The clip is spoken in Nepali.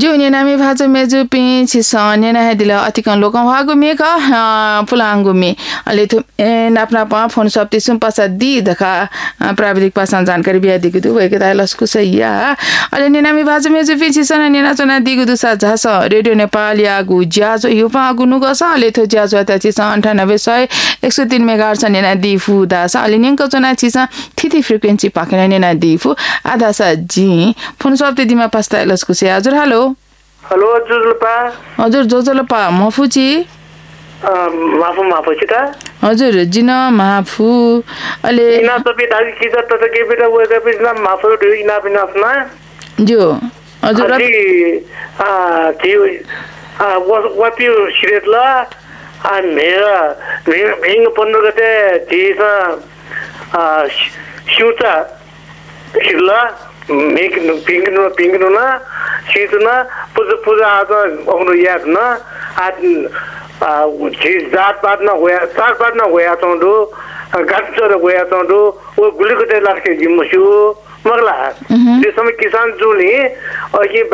जुने नामी भाजो मेजु पिच सने ना दिला अतिकन लोक भागो मेक पुलांगु मे अले थु नापना पा फोन सप्ति सुम पसा दि दखा प्राविधिक पासन जानकारी बिया दिगु दु भएके ताइ लस्कु सैया अले नेनामी भाजो मेजु पिच सने नेना चना दिगु दु सा झास रेडियो नेपाल यागु ज्याजो युपा गुनु गस अले थु ज्याजो ता छि 98 103 मेगाहर्ज नेना दिफु दास अले नेंक चना छि थिथि फ्रिक्वेन्सी पाकेना नेना दिफु आधा सा जी फोन सप्ति दिमा पास्ता लस्कु से हजुर हेलो हेलो जोजलपा हजुर जोजलपा मफुची माफु छिता हजुर जिन माफु अले इना सबै दाजु किजा त के बेटा वो के पिछला माफु दु इना बिना अपना जो हजुर वो पिउ सिरेतला मेरा भेङ 15 गते दिसा शुता शिला मेक पिंगनो ना सीतना पूजा आज ओनो याद ना आज जात पात ना होया तो दो गच्चर होया तो दो वो गुली को लाके जिमसु मगला ये समय किसान जो नहीं और ये